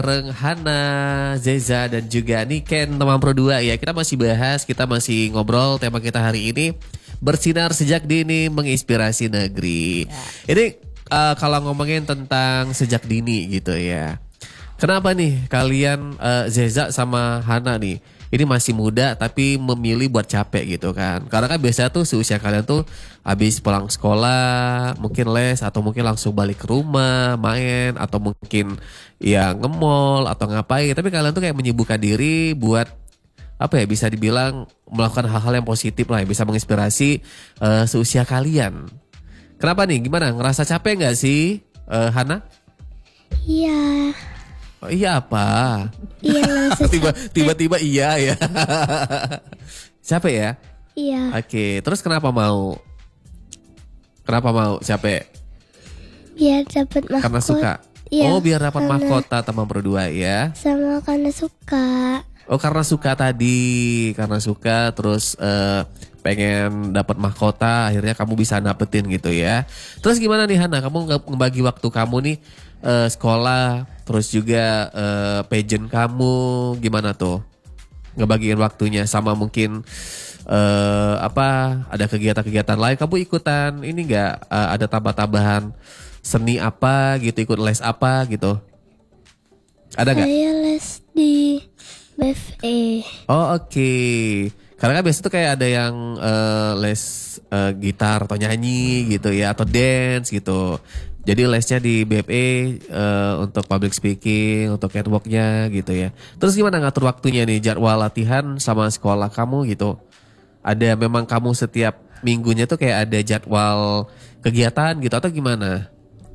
bareng Hana, Zeza dan juga Niken teman Pro 2 ya. Kita masih ngobrol tema kita hari ini bersinar sejak dini menginspirasi negeri. Ini kalau ngomongin tentang sejak dini gitu ya. Kenapa nih kalian Zeza sama Hana nih ini masih muda tapi memilih buat capek gitu kan. Karena kan biasanya tuh seusia kalian tuh habis pulang sekolah, mungkin les atau mungkin langsung balik ke rumah, main atau mungkin ya nge-mall atau ngapain. Tapi kalian tuh kayak menyibukkan diri buat apa ya, bisa dibilang melakukan hal-hal yang positif lah, yang bisa menginspirasi seusia kalian. Kenapa nih? Gimana? Ngerasa capek gak sih Hana? Iya. Oh, iya apa? Iya langsung. Tiba-tiba iya ya. Capek ya? Iya. Oke, terus kenapa mau? Kenapa mau capek? Biar dapat mahkota. Karena suka? Iya, Oh biar dapat mahkota teman berdua ya? Sama karena suka. Oh karena suka tadi. Karena suka terus pengen dapat mahkota, akhirnya kamu bisa dapetin gitu ya. Terus gimana nih Hana? Kamu ngebagi waktu kamu nih sekolah, terus juga pageant kamu gimana tuh? Ngebagiin waktunya sama mungkin ada kegiatan-kegiatan lain kamu ikutan ini enggak, ada tambah-tambahan seni apa gitu, ikut les apa gitu? Ada enggak? Saya les di BFE. Oh oke. Karena kan biasa tuh kayak ada yang les gitar atau nyanyi gitu ya, atau dance gitu. Jadi lesnya di BFE untuk public speaking, untuk catwalknya gitu ya. Terus gimana ngatur waktunya nih, jadwal latihan sama sekolah kamu gitu? Ada memang kamu setiap minggunya tuh kayak ada jadwal kegiatan gitu atau gimana?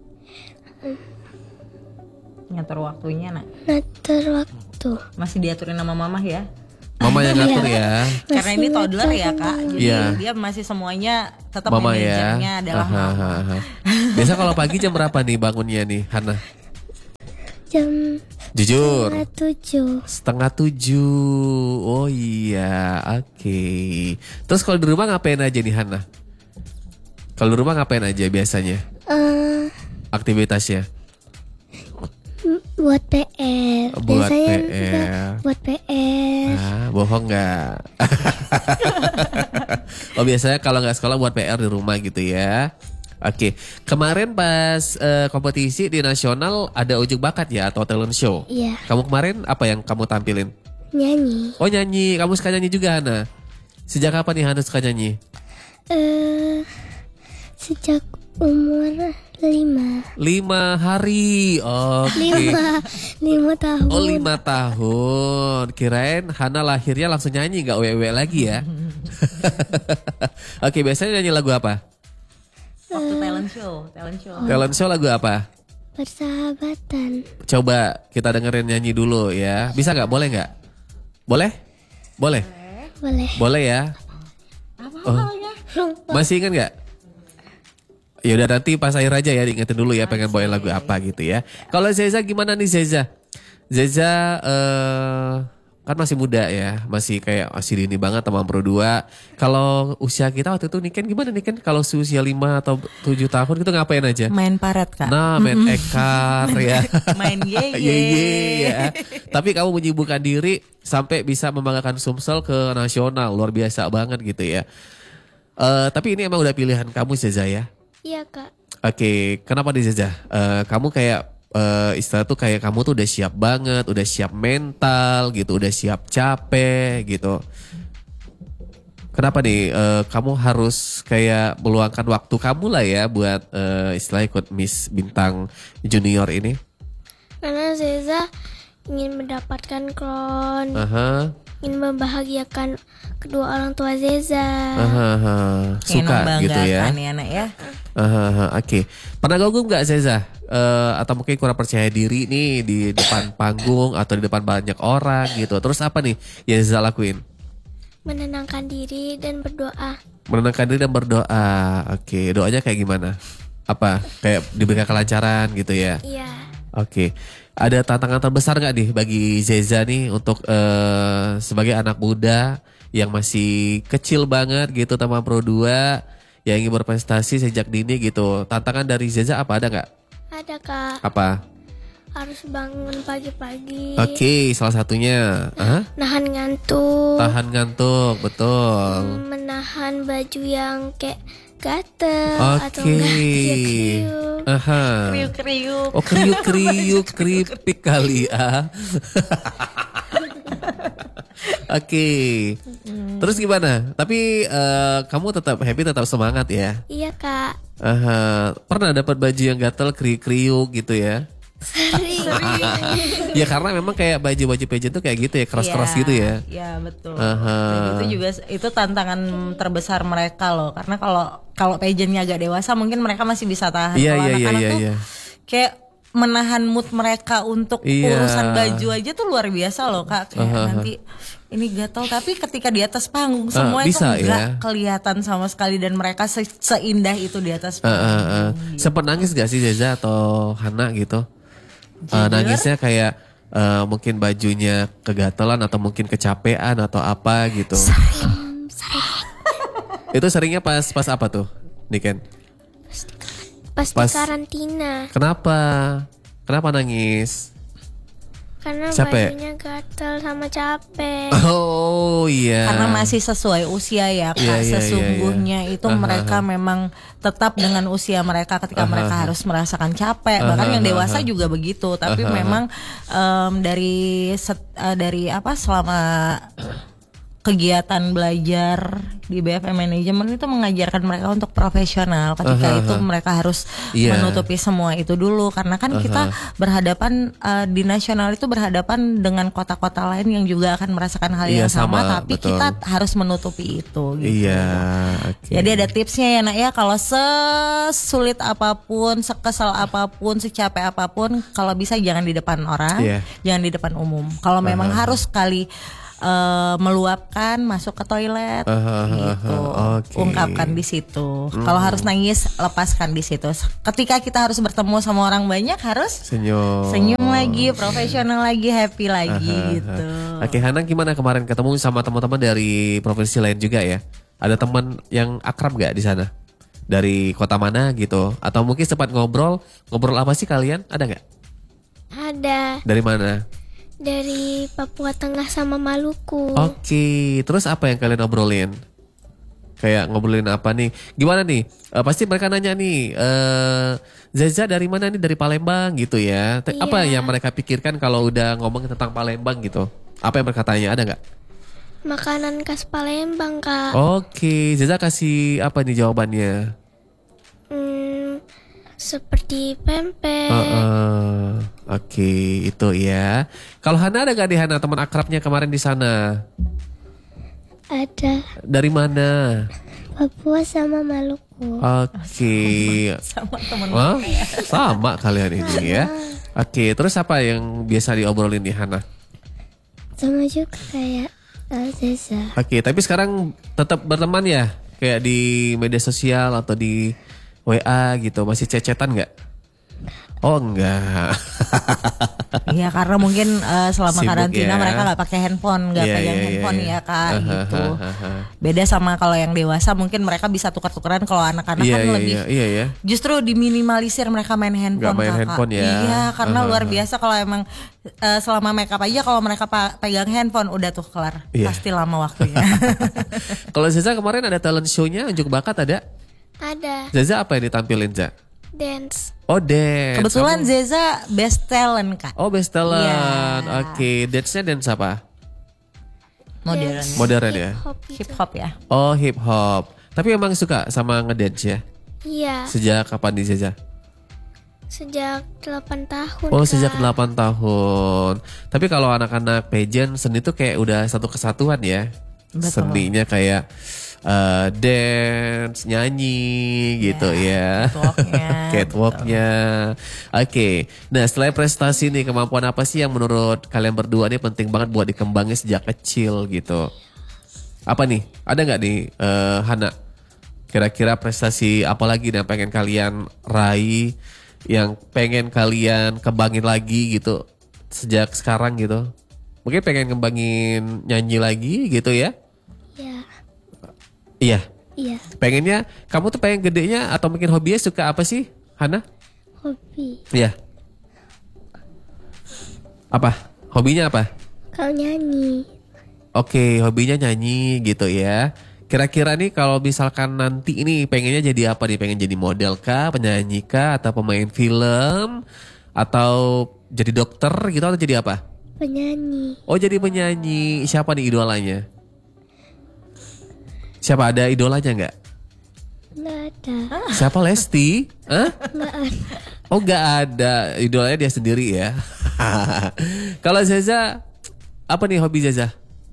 Ngatur waktunya nak. Ngatur waktu. Masih diaturin sama mama ya. Mama yang ngatur ya. Karena ini toddler ya kak. Jadi Iya. dia masih semuanya tetap Mama manajernya ya. adalah mama. Biasa kalau pagi jam berapa nih bangunnya nih Hana? Jam Jujur. 7. Setengah 7. Oh iya, oke. Terus kalau di rumah ngapain aja nih Hana? Kalau di rumah ngapain aja biasanya? Aktivitasnya? Buat PR. Buat Biasanya PR. juga buat PR. Bohong nggak? Oh biasanya kalau nggak sekolah buat PR di rumah gitu ya. Oke, kemarin pas kompetisi di nasional ada ujuk bakat ya atau talent show? Iya. Kamu kemarin apa yang kamu tampilin? Nyanyi. Oh nyanyi, kamu suka nyanyi juga Hana? Sejak kapan nih Hana suka nyanyi? Sejak umur 5. 5 hari, oke. 5 tahun. Oh 5 tahun, kirain Hana lahirnya langsung nyanyi gak wewe lagi ya? Oke, biasanya nyanyi lagu apa? Waktu talent show. Talent show lagu apa? Persahabatan. Coba kita dengerin nyanyi dulu ya. Bisa gak? Boleh gak? Boleh? Boleh? Boleh. Boleh ya? Masih ingat gak? Ya udah nanti pas akhir aja ya diingetin dulu ya pengen bawain lagu apa gitu ya. Kalau Zeza gimana nih Zeza? Zeza kan masih muda ya, masih kayak masih dini banget teman Pro 2. Kalau usia kita waktu itu Niken gimana Niken? Kalau usia 5 atau 7 tahun gitu ngapain aja? Main paret kak. Nah main ekar ya. Main ye ya. Tapi kamu menyibukkan diri sampai bisa membanggakan Sumsel ke nasional, luar biasa banget gitu ya. Tapi ini emang udah pilihan kamu Zeza ya? Iya kak. Oke, kenapa nih Zeza? Kamu kayak istilah tuh kayak kamu tuh udah siap banget, udah siap mental gitu, udah siap capek gitu. Kenapa nih kamu harus kayak meluangkan waktu kamu lah ya buat istilah ikut Miss Bintang Junior ini? Karena Zeza ingin mendapatkan crown, ingin membahagiakan kedua orang tua Zeza. Suka gitu ya? Anak ya. Oke. Pernah gabung gak Zeza? Atau mungkin kurang percaya diri nih di depan panggung atau di depan banyak orang gitu. Terus apa nih yang Zeza lakuin? Menenangkan diri dan berdoa. Menenangkan diri dan berdoa. Oke, doanya kayak gimana? Apa? Kayak diberikan kelancaran gitu ya? Iya. Oke. Ada tantangan terbesar gak nih bagi Zeza nih untuk sebagai anak muda yang masih kecil banget gitu teman Pro 2 yang ingin berprestasi sejak dini gitu. Tantangan dari Zeza apa, ada gak? Ada kak. Apa? harus bangun pagi-pagi. Oke, salah satunya. Nahan ngantuk. Tahan ngantuk, betul. Menahan baju yang kayak gatel atau enggak kriuk-kriuk. Kriuk-kriuk. Oh, kriuk-kriuk, keripik kali Oke. Terus gimana? Tapi kamu tetap happy, tetap semangat ya? Iya kak. Pernah dapat baju yang gatel kriuk-kriuk gitu ya? Sering. Ya karena memang kayak baju-baju pageant tuh kayak gitu ya, keras-keras gitu ya. Iya betul. Dan itu juga itu tantangan terbesar mereka loh, karena kalau pageantnya agak dewasa mungkin mereka masih bisa tahan. Iya, Kalau iya, anak-anak iya, tuh iya. kayak menahan mood mereka untuk urusan baju aja tuh luar biasa loh kak. Kayak nanti ini gatel, tapi ketika di atas panggung semua itu bisa, enggak kelihatan sama sekali, dan mereka seindah itu di atas panggung. Sempet nangis gak sih Zeza atau Hana gitu? Nangisnya kayak mungkin bajunya kegatelan atau mungkin kecapean atau apa gitu. Sering. Itu seringnya pas apa tuh, Niken? Pas di karantina. Kenapa? Kenapa nangis? Karena Capek? bajunya gatel sama capek. Oh iya. Karena masih sesuai usia ya kak. Iya. Sesungguhnya itu mereka memang tetap dengan usia mereka ketika mereka harus merasakan capek. Bahkan yang dewasa juga begitu. Tapi memang dari selama kegiatan belajar di BFM Manajemen itu mengajarkan mereka untuk profesional. Ketika itu mereka harus menutupi semua itu dulu, karena kan kita berhadapan di nasional itu berhadapan dengan kota-kota lain yang juga akan merasakan hal yang sama, tapi betul. kita harus menutupi itu gitu. Iya. Okay. Jadi ada tipsnya ya nak ya, kalau sesulit apapun, sekesal apapun, secapek apapun, kalau bisa jangan di depan orang, jangan di depan umum. Kalau memang harus sekali meluapkan, masuk ke toilet gitu, ungkapkan di situ. Kalau harus nangis, lepaskan di situ. Ketika kita harus bertemu sama orang banyak, harus senyum lagi, profesional lagi, happy lagi gitu. Oke, Hana gimana kemarin ketemu sama teman-teman dari provinsi lain juga ya? Ada teman yang akrab gak di sana? Dari kota mana gitu? Atau mungkin sempat ngobrol apa sih kalian? Ada nggak? Ada. Dari mana? Dari Papua Tengah sama Maluku. Oke, terus apa yang kalian obrolin? Kayak ngobrolin apa nih? Gimana nih? Pasti mereka nanya nih, Zeza dari mana nih? Dari Palembang gitu ya. Apa yang mereka pikirkan kalau udah ngomong tentang Palembang gitu? Apa yang mereka tanya? Ada nggak? Makanan khas Palembang kak. Oke, Zeza kasih apa nih jawabannya? Seperti pempek. Oke, itu ya. Kalau Hana ada gak di Hana teman akrabnya kemarin di sana? Ada. Dari mana? Papua sama Maluku. Oke. Sama teman. Sama kalian ini ya. Oke, terus apa yang biasa diobrolin di Hana? Sama juga kayak Zeza. Oke, tapi sekarang tetap berteman ya? Kayak di media sosial atau di WA gitu, masih cecetan nggak? Oh enggak. Iya karena mungkin selama Sibuk karantina ya. mereka nggak pakai handphone, nggak pegang handphone ya kak gitu. Beda sama kalau yang dewasa mungkin mereka bisa tukar-tukaran. Kalau anak-anak kan lebih justru diminimalisir mereka main handphone. Nggak main kakak. handphone ya. Iya karena luar biasa kalau emang selama makeup aja kalau mereka pegang handphone udah tuh kelar. Pasti lama waktunya. Kalau Zeza kemarin ada talent show-nya, unjuk bakat ada? Ada. Zeza apa yang ditampilin, Za? Dance. Oh, dance. Kebetulan Zeza best talent kak. Oh, best talent. Iya. Oke, dance-nya dance apa? Modern. Modern ya? Hip hop ya. Oh, hip hop. Tapi emang suka sama ngedance ya? Iya. Sejak kapan nih Zeza? Sejak 8 tahun. Oh, Kak. sejak 8 tahun. Tapi kalau anak-anak pageant seni tuh kayak udah satu kesatuan ya. Betul. Seninya kayak dance, nyanyi gitu ya. Catwalknya. Oke. Nah, selain prestasi nih, kemampuan apa sih yang menurut kalian berdua nih penting banget buat dikembangin sejak kecil gitu? Apa nih? Ada nggak nih Hana? Kira-kira prestasi apa lagi yang pengen kalian raih, yang pengen kalian kembangin lagi gitu sejak sekarang gitu? Mungkin pengen kembangin nyanyi lagi gitu ya? Iya. Iya. Iya. Pengennya, kamu tuh pengen gedenya atau mungkin hobinya suka apa sih, Hana? Hobi. Iya. Apa? Hobinya apa? Kalau nyanyi. Oke, hobinya nyanyi gitu ya. Kira-kira nih kalau misalkan nanti ini pengennya jadi apa nih? Pengen jadi model kah, penyanyi kah, atau pemain film, atau jadi dokter gitu, atau jadi apa? Penyanyi. Oh, jadi penyanyi. Siapa nih idolanya? Siapa, ada idolanya nggak? Nggak ada. Siapa, Lesti? Hah? Nggak ada. Oh, nggak ada. Idolanya dia sendiri ya. Kalau Zaza, apa nih hobi Zaza?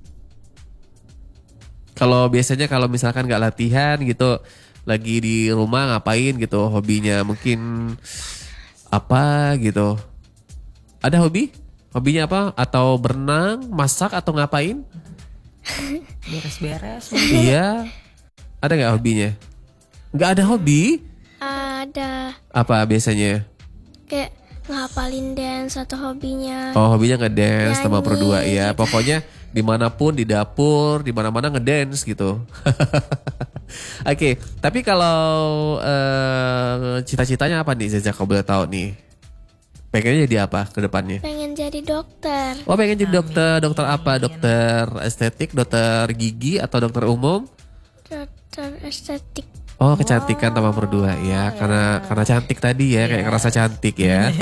Kalau biasanya kalau misalkan nggak latihan gitu, lagi di rumah ngapain gitu, hobinya mungkin apa gitu? Ada hobi? Hobinya apa? Atau berenang, masak, atau ngapain? Beres-beres. Iya. Ada nggak hobinya? Nggak ada hobi? Ada. Apa biasanya? Kayak ngapalin dance atau hobinya. Oh, hobinya ngedance sama Nyanyi, berdua ya. gitu. Pokoknya dimanapun, di dapur, di mana-mana ngedance gitu. Oke, tapi kalau cita-citanya apa nih Zaza, kalau boleh tahu nih? Pengennya jadi apa ke depannya? Pengen jadi dokter. Oh, pengen jadi dokter. Dokter apa? Dokter estetik, dokter gigi, atau dokter umum? Dokter estetik. Oh, kecantikan tambah berdua ya. Karena cantik tadi ya, kayak ngerasa cantik ya.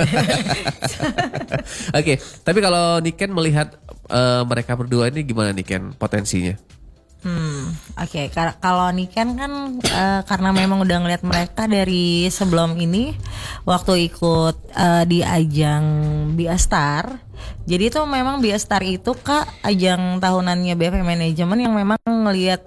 Oke, tapi kalau Niken melihat mereka berdua ini gimana Niken potensinya? Oke. Kalau Niken kan karena memang udah ngeliat mereka dari sebelum ini waktu ikut di ajang Biastar. Jadi itu memang Biastar itu Kak ajang tahunannya BF Manajemen yang memang ngelihat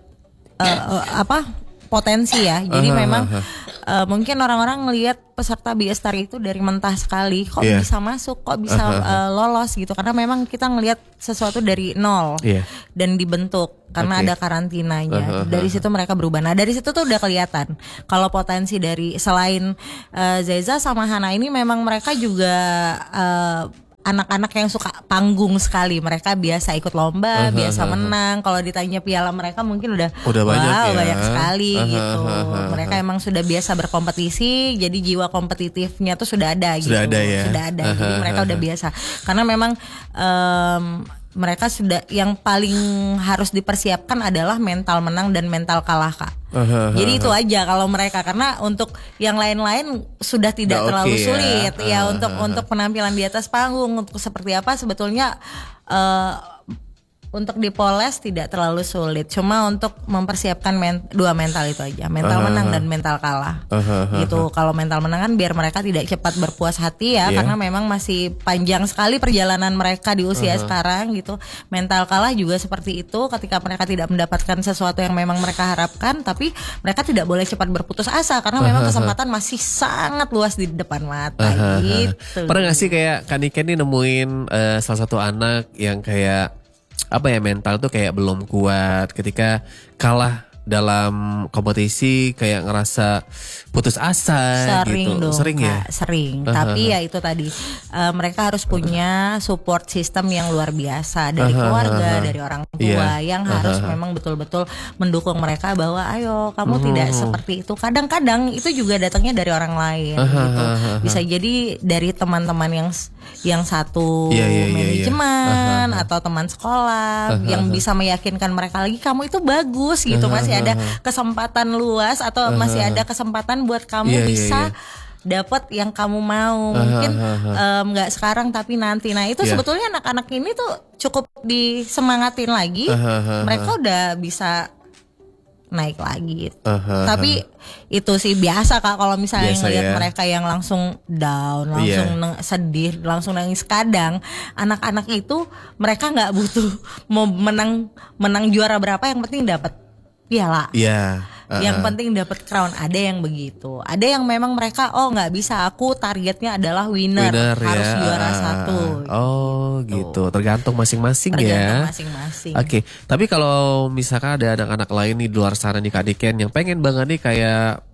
potensi ya. Jadi memang mungkin orang-orang ngelihat peserta Biastar itu dari mentah sekali kok bisa masuk, kok bisa lolos gitu, karena memang kita ngelihat sesuatu dari nol dan dibentuk karena ada karantinanya. Dari situ mereka berubah. Nah, dari situ tuh udah kelihatan kalau potensi dari selain Zeza sama Hana ini memang mereka juga anak-anak yang suka panggung sekali. Mereka biasa ikut lomba, biasa menang. Kalau ditanya piala mereka mungkin udah banyak sekali gitu. Mereka emang sudah biasa berkompetisi, jadi jiwa kompetitifnya tuh sudah ada gitu. Sudah ada ya. Sudah ada. Jadi mereka udah biasa. Karena memang mereka sudah, yang paling harus dipersiapkan adalah mental menang dan mental kalah Kak. Jadi itu aja kalau mereka, karena untuk yang lain-lain sudah tidak terlalu sulit ya untuk penampilan di atas panggung, untuk seperti apa sebetulnya untuk dipoles tidak terlalu sulit. Cuma untuk mempersiapkan dua mental itu aja, mental menang dan mental kalah. Gitu. Kalau mental menang kan biar mereka tidak cepat berpuas hati ya, karena memang masih panjang sekali perjalanan mereka di usia sekarang gitu. Mental kalah juga seperti itu, ketika mereka tidak mendapatkan sesuatu yang memang mereka harapkan, tapi mereka tidak boleh cepat berputus asa karena memang kesempatan masih sangat luas di depan mata gitu. Pernah gak sih kayak Kak Niken nih nemuin salah satu anak yang kayak apa ya, mental tuh kayak belum kuat ketika kalah dalam kompetisi, kayak ngerasa putus asa sering gitu. Dong, sering ya? Kak, sering. Tapi ya itu tadi mereka harus punya support system yang luar biasa dari keluarga, dari orang tua yang harus memang betul-betul mendukung mereka bahwa ayo kamu tidak seperti itu. Kadang-kadang itu juga datangnya dari orang lain gitu. Bisa jadi dari teman-teman yang satu manajemen atau teman sekolah yang bisa meyakinkan mereka lagi, kamu itu bagus gitu, masih ada kesempatan luas atau masih ada kesempatan buat kamu bisa dapat yang kamu mau. Mungkin nggak sekarang tapi nanti. Nah itu sebetulnya anak-anak ini tuh cukup disemangatin lagi, mereka udah bisa naik lagi gitu. Tapi itu sih biasa Kak, kalau misalnya ngelihat mereka yang langsung down, langsung sedih, langsung nangis. Kadang anak-anak itu mereka nggak butuh mau menang juara berapa, yang penting dapat piala. Yang penting dapat crown. Ada yang begitu. Ada yang memang mereka nggak bisa, aku targetnya adalah winner harus juara satu. Gitu. Tergantung masing-masing ya. Masing-masing. Oke. Tapi kalau misalkan ada anak-anak lain nih di luar sana nih Kak Niken yang pengen banget nih kayak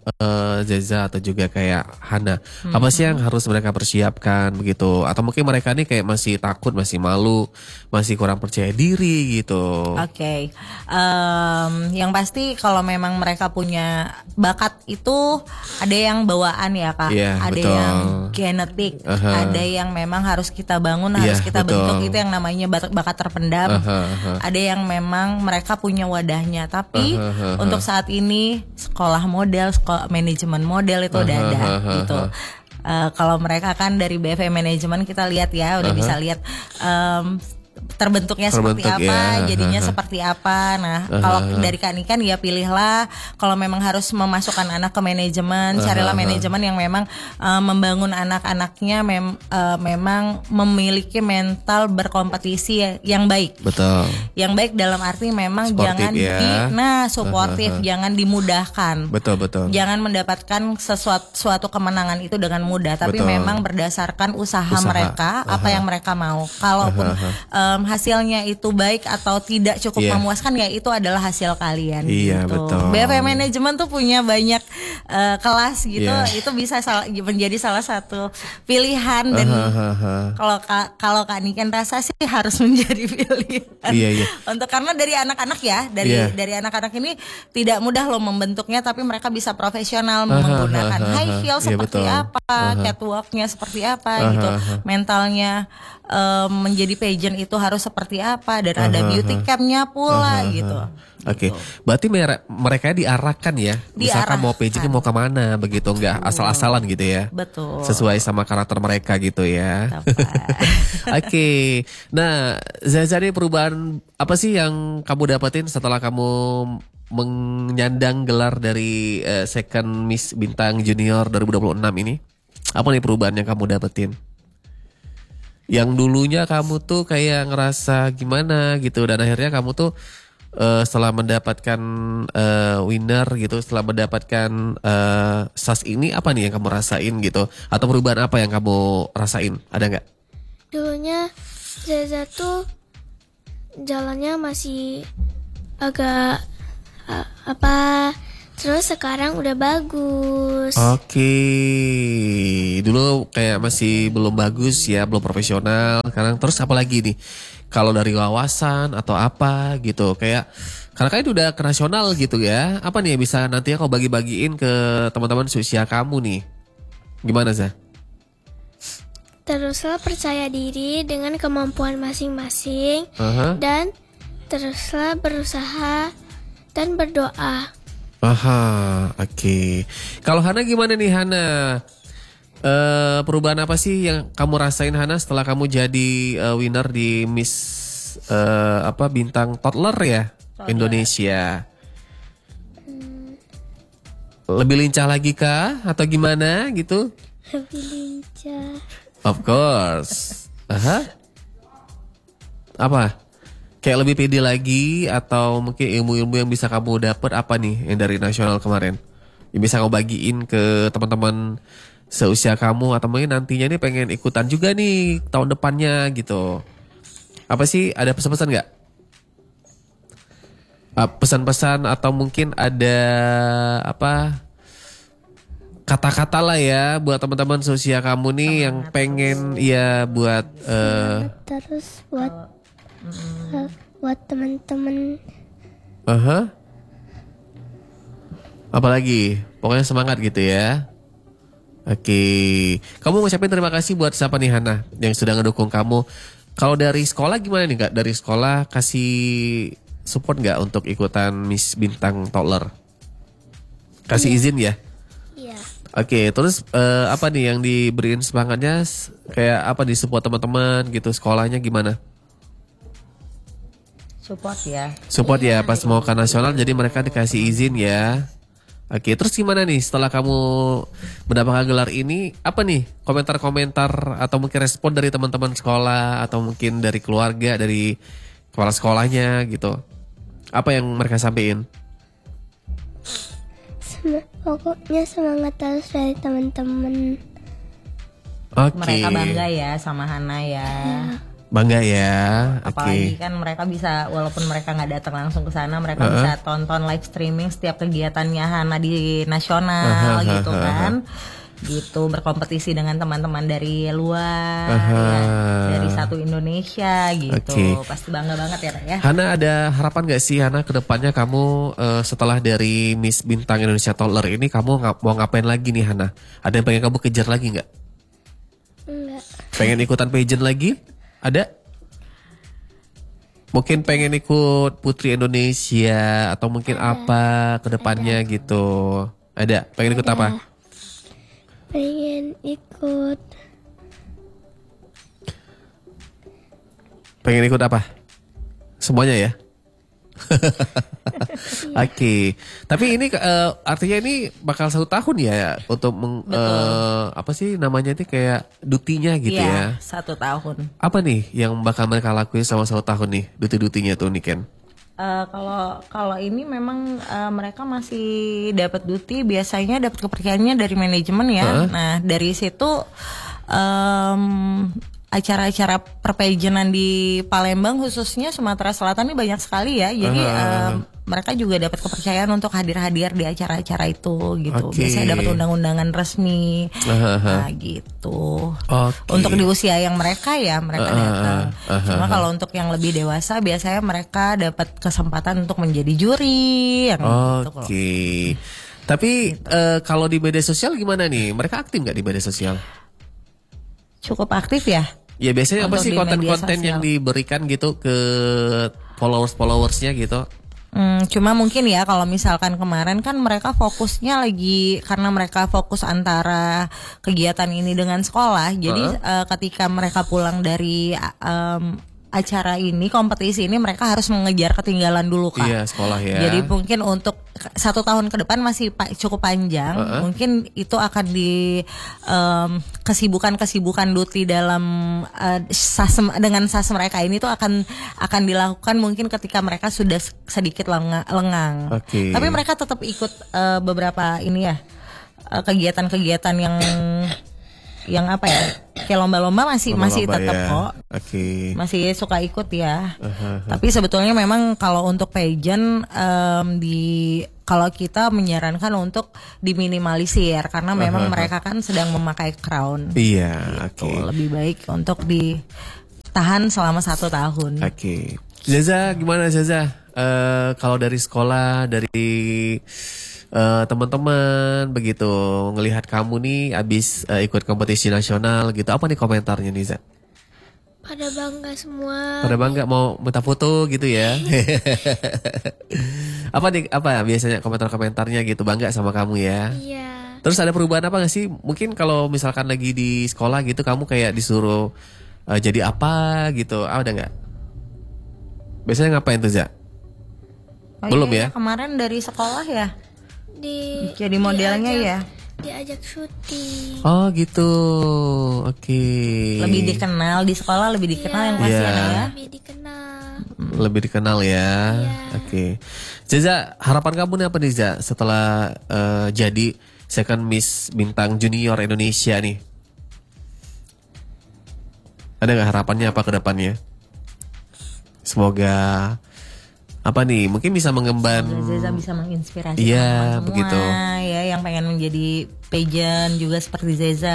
Zeza atau juga kayak Hana, apa sih yang harus mereka persiapkan begitu? Atau mungkin mereka nih kayak masih takut, masih malu, masih kurang percaya diri gitu? Oke. Yang pasti kalau memang mereka punya bakat itu ada yang bawaan ya Kak, ada betul. yang genetik, ada yang memang harus kita bangun, harus kita bentuk, itu yang namanya bakat terpendam. Ada yang memang mereka punya wadahnya, tapi untuk saat ini sekolah model, manajemen model itu udah ada gitu. Kalau mereka kan dari BFM manajemen kita lihat ya, udah bisa lihat terbentuknya seperti apa, jadinya seperti apa. Nah, kalau dari Kak Niken ya pilihlah, kalau memang harus memasukkan anak ke manajemen, carilah manajemen yang memang membangun anak-anaknya memang memiliki mental berkompetisi yang baik. Betul. Yang baik dalam arti memang Sportif jangan suportif, jangan dimudahkan. Betul. Jangan mendapatkan suatu kemenangan itu dengan mudah, tapi memang berdasarkan usaha mereka, apa yang mereka mau. Kalaupun hasilnya itu baik atau tidak cukup memuaskan, ya itu adalah hasil kalian. Iya, gitu. betul. BFM Manajemen tuh punya banyak kelas gitu, itu bisa menjadi salah satu pilihan. Dan kalau Kak Niken rasa sih harus menjadi pilihan. Iya. Untuk karena dari anak-anak ya, dari anak-anak ini tidak mudah loh membentuknya, tapi mereka bisa profesional menggunakan high heel seperti apa, catwalknya seperti apa gitu, mentalnya menjadi pageant itu harus seperti apa, dan ada beauty campnya pula gitu. Oke, berarti mereka diarahkan ya, misalkan mau pageantnya mau kemana begitu, nggak asal-asalan gitu ya. Betul. Sesuai sama karakter mereka gitu ya. Oke, nah Zaza, ini perubahan apa sih yang kamu dapetin setelah kamu menyandang gelar dari Second Miss Bintang Junior 2026 ini? Apa nih perubahan yang kamu dapetin? Yang dulunya kamu tuh kayak ngerasa gimana gitu, dan akhirnya kamu tuh setelah mendapatkan winner gitu, setelah mendapatkan SAS ini, apa nih yang kamu rasain gitu? Atau perubahan apa yang kamu rasain? Ada nggak? Dulunya Zaza tuh jalannya masih agak terus sekarang udah bagus. Oke. Dulu kayak masih belum bagus ya, belum profesional. Sekarang terus apa lagi nih? Kalau dari wawasan atau apa gitu, kayak karena kan itu udah ke nasional gitu ya. Apa nih yang bisa nantinya kau bagi-bagiin ke teman-teman seusia kamu nih? Gimana, Zah? Teruslah percaya diri dengan kemampuan masing-masing, dan teruslah berusaha dan berdoa. Oke. Kalau Hana gimana nih, Hana? Perubahan apa sih yang kamu rasain, Hana, setelah kamu jadi winner di Miss Bintang Toddler ya Indonesia? Lebih lincah lagi kah atau gimana gitu? Lebih lincah. Of course. Apa? Kayak lebih pede lagi, atau mungkin ilmu-ilmu yang bisa kamu dapat apa nih yang dari nasional kemarin? Yang bisa kamu bagiin ke teman-teman seusia kamu, atau mungkin nantinya nih pengen ikutan juga nih tahun depannya gitu. Apa sih, ada pesan-pesan nggak? Pesan-pesan atau mungkin ada kata-kata lah ya buat teman-teman seusia kamu nih yang pengen ya buat terus buat teman-teman. Apalagi, pokoknya semangat gitu ya. Oke, kamu ngucapin terima kasih buat siapa nih, Hana, yang sudah ngedukung kamu. Kalau dari sekolah gimana nih, Kak? Dari sekolah kasih support nggak untuk ikutan Miss Bintang Toddler? Kasih izin ya? Iya. Oke, terus apa nih yang diberiin semangatnya? Kayak apa di support teman-teman gitu, sekolahnya gimana? Support ya pas mau ke nasional, jadi mereka dikasih izin ya. Oke, terus gimana nih setelah kamu mendapatkan gelar ini? Apa nih komentar-komentar atau mungkin respon dari teman-teman sekolah, atau mungkin dari keluarga, dari kepala sekolahnya gitu? Apa yang mereka sampaikan? Pokoknya semangat terus dari teman-teman. Oke. Mereka bangga ya sama Hana ya. Bangga ya. Apalagi kan mereka bisa, walaupun mereka nggak datang langsung ke sana, mereka bisa tonton live streaming setiap kegiatannya Hana di nasional gitu kan. Gitu, berkompetisi dengan teman-teman dari luar ya, dari satu Indonesia gitu. Pasti bangga banget ya. Hana, ada harapan gak sih Hana ke depannya kamu setelah dari Miss Bintang Indonesia Toddler ini kamu mau ngapain lagi nih Hana? Ada yang pengen kamu kejar lagi gak? Enggak. Pengen ikutan pageant lagi? Ada? Mungkin pengen ikut Putri Indonesia atau mungkin apa ke depannya gitu. Ada? Pengen ikut apa? Pengen ikut. Pengen ikut apa? Semuanya ya? Oke. Tapi ini artinya ini bakal 1 tahun ya untuk apa sih namanya itu kayak dutinya gitu ya? 1 tahun. Apa nih yang bakal mereka lakuin selama 1 tahun nih duti-dutinya tuh nih Ken? Kalau ini memang mereka masih dapat duti, biasanya dapat kepercayaannya dari manajemen ya. Nah dari situ acara-acara perpageantan di Palembang khususnya Sumatera Selatan ini banyak sekali ya. Jadi mereka juga dapat kepercayaan untuk hadir-hadir di acara-acara itu gitu. Biasanya dapat undang-undangan resmi, nah gitu. Untuk di usia yang mereka ya mereka datang. Cuma kalau untuk yang lebih dewasa biasanya mereka dapat kesempatan untuk menjadi juri yang gitu. Tapi kalau di media sosial gimana nih? Mereka aktif nggak di media sosial? Cukup aktif ya. Ya biasanya apa sih konten-konten yang diberikan gitu ke followers-followersnya gitu? Cuma mungkin ya kalau misalkan kemarin kan mereka fokusnya lagi karena mereka fokus antara kegiatan ini dengan sekolah. Jadi ketika mereka pulang dari acara ini, kompetisi ini, mereka harus mengejar ketinggalan dulu Kak. Iya, sekolah ya. Jadi mungkin untuk 1 tahun ke depan masih cukup panjang. Mungkin itu akan di kesibukan duti dalam dengan SAS mereka ini tuh akan dilakukan mungkin ketika mereka sudah sedikit lengang. Tapi mereka tetap ikut beberapa ini ya kegiatan-kegiatan yang apa ya, kayak lomba-lomba masih tetap ya. Kok masih suka ikut ya. Tapi sebetulnya memang kalau untuk pageant kalau kita menyarankan untuk diminimalisir karena memang mereka kan sedang memakai crown. Iya, gitu. Lebih baik untuk ditahan selama 1 tahun. Zaza, gimana Zaza? Kalau dari sekolah, dari teman-teman begitu ngelihat kamu nih abis ikut kompetisi nasional gitu, apa nih komentarnya nih Za? Pada bangga semua. Pada bangga, mau minta foto gitu ya? Apa biasanya komentar-komentarnya gitu, bangga sama kamu ya? Iya. Terus ada perubahan apa gak sih? Mungkin kalau misalkan lagi di sekolah gitu kamu kayak disuruh jadi apa gitu, ada nggak? Biasanya ngapain tuh Za? Belum ya? Kemarin dari sekolah ya? Jadi modelnya ya? Diajak syuting. Oh gitu, Lebih dikenal di sekolah, lebih dikenal yang pasti ya? Lebih dikenal ya. Zaza, harapan kamu nih apa nih Za setelah jadi second Miss Bintang Junior Indonesia nih? Ada gak harapannya apa ke depannya? Semoga apa nih, mungkin bisa mengemban, Zaza bisa menginspirasi teman-teman semua begitu ya yang pengen menjadi pageant juga seperti Zaza.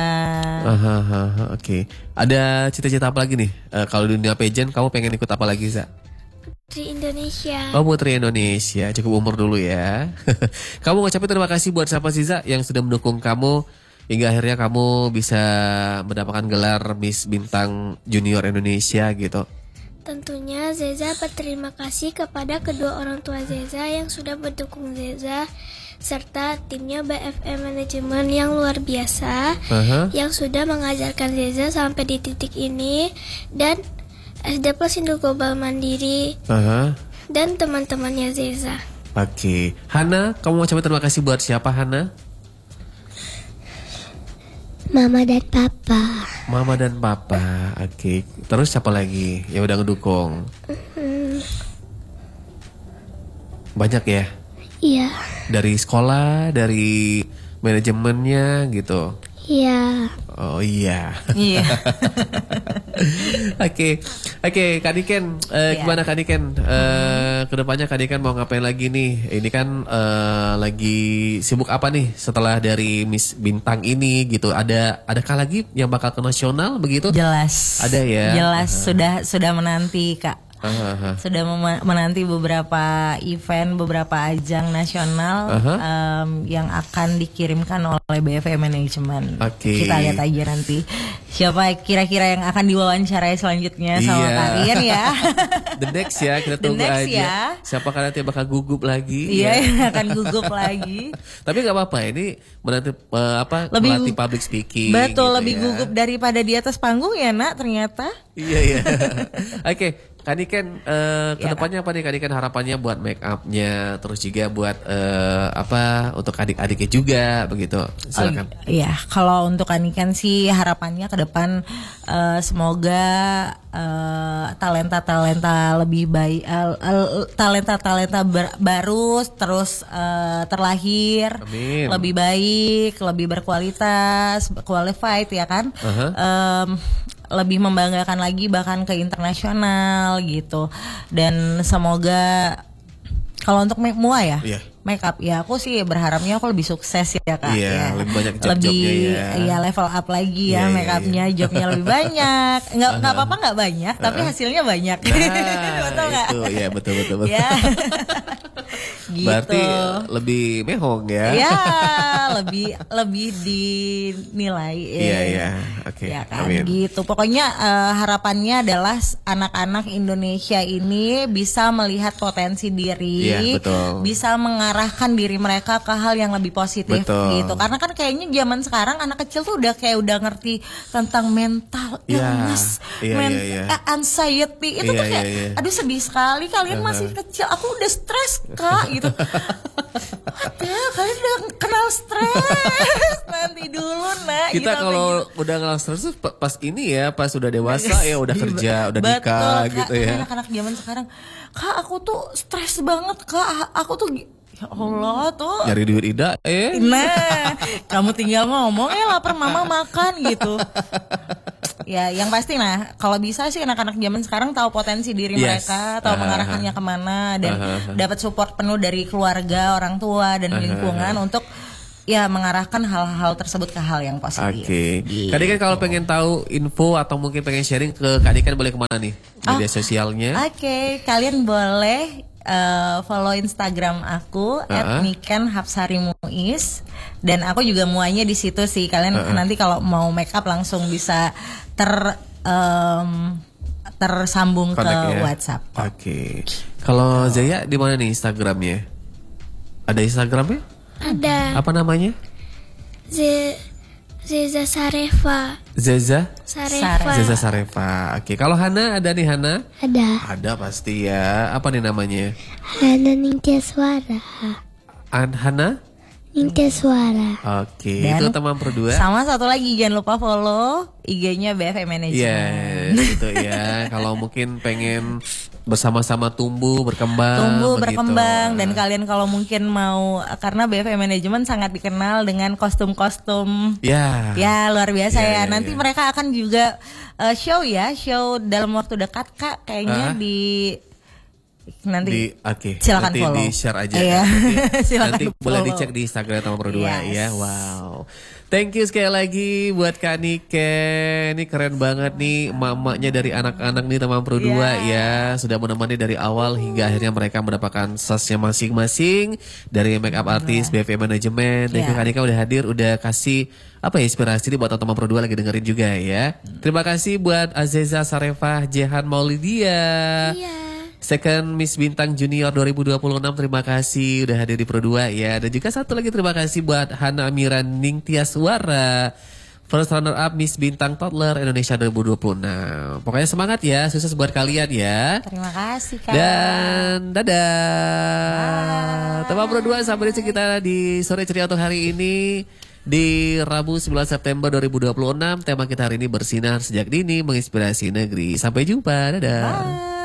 Ada cita-cita apa lagi nih kalau dunia pageant? Kamu pengen ikut apa lagi Za? Putri Indonesia. Oh, Putri Indonesia, cukup umur dulu ya. Kamu ngucapin terima kasih buat siapa sih Za yang sudah mendukung kamu hingga akhirnya kamu bisa mendapatkan gelar Miss Bintang Junior Indonesia gitu. Tentunya Zeza berterima kasih kepada kedua orang tua Zeza yang sudah mendukung Zeza serta timnya BFM Manajemen yang luar biasa yang sudah mengajarkan Zeza sampai di titik ini, dan SD Plus Indo Global Mandiri dan teman-temannya Zeza. Hana, kamu mau coba terima kasih buat siapa Hana? Mama dan Papa. Mama dan Papa, Terus siapa lagi yang udah ngedukung? Banyak ya? Iya. Dari sekolah, dari manajemennya gitu? Iya. Oh iya. Iya. Oke, Kak Niken, gimana Kak Niken? Kedepannya Kak Niken mau ngapain lagi nih? Ini kan lagi sibuk apa nih setelah dari Miss Bintang ini gitu? Adakah lagi yang bakal ke nasional begitu? Jelas. Ada ya. Jelas sudah menanti Kak. Sudah menanti beberapa event, beberapa ajang nasional yang akan dikirimkan oleh BFM Management. Kita lihat aja nanti siapa kira-kira yang akan diwawancarai selanjutnya sama kalian ya. The next ya, kita tunggu aja. Ya. Siapa kan nanti bakal gugup lagi? Iya, akan gugup lagi. Tapi nggak apa-apa, ini menanti melatih public speaking. Betul, gitu lebih gugup daripada di atas panggung ya nak ternyata. Iya. Oke. Kak Niken, kedepannya apa nih Kak Niken harapannya buat make up-nya, terus juga buat untuk adik-adiknya juga begitu. Silakan. Iya, kalau untuk Kak Niken sih harapannya ke depan semoga talenta-talenta lebih baik, talenta-talenta baru terus terlahir. Amin. Lebih baik, lebih berkualitas, qualified ya kan. Lebih membanggakan lagi bahkan ke internasional gitu. Dan semoga kalau untuk MUA ya, make up ya aku sih berharapnya aku lebih sukses ya Kak. Iya, lebih banyak job-jobnya ya. Iya, level up lagi ya make upnya, jobnya lebih banyak. Enggak apa-apa enggak banyak, tapi hasilnya banyak. Betul enggak? Itu ya betul. Ya. Gitu. Berarti lebih mehong ya? Iya, lebih dinilai. Iya. Oke. Ya kan, gitu. Pokoknya harapannya adalah anak-anak Indonesia ini bisa melihat potensi diri, bisa mengarahkan diri mereka ke hal yang lebih positif gitu. Karena kan kayaknya zaman sekarang anak kecil tuh udah ngerti tentang mental illness, anxiety. Itu tuh kayak aduh sedih sekali kalian masih kecil. Aku udah stres Kak gitu. Kalian udah kenal stres. Nanti dulu nak. Kita gitu, kalau udah kenal stres tuh pas ini ya, pas udah dewasa ya udah kerja, udah nikah gitu ya. Anak-anak zaman sekarang, Kak aku tuh stres banget Kak. Aku tuh ya Allah tuh nyari duit Ida Nah kamu tinggal ngomong lapar mama makan gitu. Ya yang pasti kalau bisa sih anak-anak zaman sekarang tahu potensi diri mereka, tahu mengarahkannya kemana, dan dapat support penuh dari keluarga, orang tua dan lingkungan untuk ya mengarahkan hal-hal tersebut ke hal yang positif. Gitu. Kak Niken kalau pengen tahu info atau mungkin pengen sharing ke Kak Niken boleh kemana nih media sosialnya? Kalian boleh follow Instagram aku @nikenhapsarimuis, dan aku juga muanya di situ sih. Kalian nanti kalau mau make up langsung bisa tersambung ke WhatsApp. Kalau Zaya di mana nih Instagramnya? Ada Instagramnya? Ada. Apa namanya? Zeza Sarefa. Zeza Sarefa. Kalau Hana ada nih Hana? Ada pasti ya. Apa nih namanya? Hana Ningtyaswara. Hana Ningtyaswara. Itu teman berdua. Sama satu lagi jangan lupa follow IG-nya BFM Management. Gitu ya. Kalau mungkin pengen bersama-sama tumbuh berkembang dan kalian kalau mungkin mau, karena BFM Management sangat dikenal dengan kostum-kostum ya luar biasa ya. Nanti mereka akan juga show dalam waktu dekat Kak kayaknya nanti silakan nanti follow, di share aja nanti boleh dicek di Instagram teman berdua ya. Wow, thank you sekali lagi buat Kak Niken. Ini keren banget nih mamanya dari anak-anak nih teman berdua ya, sudah menemani dari awal hingga akhirnya mereka mendapatkan sasnya masing-masing dari makeup artist BFM Management. Thank you Kak Niken udah hadir, udah kasih inspirasi nih buat teman-teman berdua lagi dengerin juga ya. Terima kasih buat Azeza Sarefah Jehan Maulidia. Second Miss Bintang Junior 2026, terima kasih udah hadir di Pro 2 ya. Dan juga satu lagi terima kasih buat Hana Amira Ningtyaswara, First Runner Up Miss Bintang Toddler Indonesia 2026. Pokoknya semangat ya, sukses buat kalian ya. Terima kasih Kak. Dan dadah. Teman Pro 2 sampai di kita di sore ceria untuk hari ini. Di Rabu 9 September 2026, tema kita hari ini bersinar sejak dini menginspirasi negeri. Sampai jumpa, dadah. Bye.